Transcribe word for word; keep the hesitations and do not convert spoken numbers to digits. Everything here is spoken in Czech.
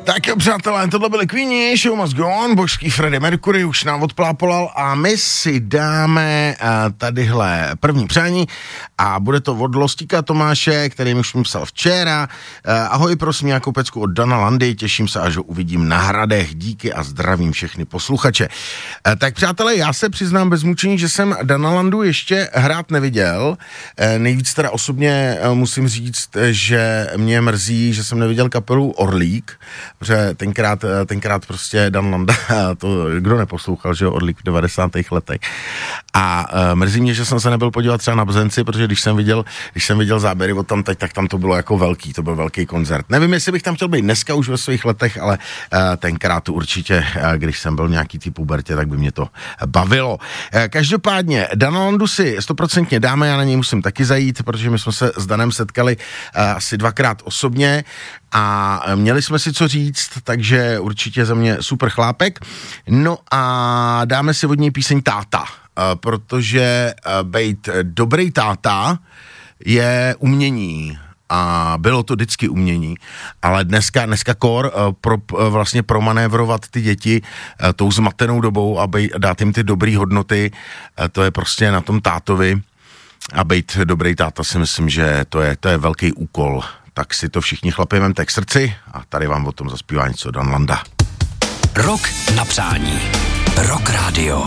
Tak jo, přátelé, tohle byly Queeni, Show Must Go On, božský Freddie Mercury už nám odplápolal a my si dáme uh, tadyhle první přání a bude to od Lostíka Tomáše, který mi už mi psal včera. Uh, ahoj, prosím, nějakou pecku od Dana Landy, těším se, až ho uvidím na Hradech, díky a zdravím všechny posluchače. Uh, tak přátelé, já se přiznám bez mučení, že jsem Dana Landu ještě hrát neviděl. Uh, nejvíc teda osobně uh, musím říct, že mě mrzí, že jsem neviděl kapelu Orlík, protože tenkrát, tenkrát prostě Dan Landa, to kdo neposlouchal, že jo, Orlík v devadesátých letech. A uh, mrzí mě, že jsem se nebyl podívat třeba na Bzenci, protože když jsem viděl, když jsem viděl záběry od tam teď, tak tam to bylo jako velký, to byl velký koncert. Nevím, jestli bych tam chtěl být dneska už ve svých letech, ale uh, tenkrát to určitě, uh, když jsem byl v nějaký té pubertě, tak by mě to bavilo. Uh, každopádně, Dana Landu si stoprocentně dáme, já na něj musím taky zajít, protože my jsme se s Danem setkali uh, asi dvakrát osobně a měli jsme si co říct, takže určitě za mě super chlápek. No a dáme si od něj píseň Táta, protože bejt dobrý táta je umění a bylo to vždycky umění, ale dneska, dneska kor pro, vlastně promanévrovat ty děti tou zmatenou dobou a bej, dát jim ty dobrý hodnoty, to je prostě na tom tátovi a bejt dobrý táta si myslím, že to je, to je velký úkol. Tak si to všichni chlapi vemte k srdci a tady vám o tom zaspívá něco Dan Landa. Rock na přání. Rock Radio.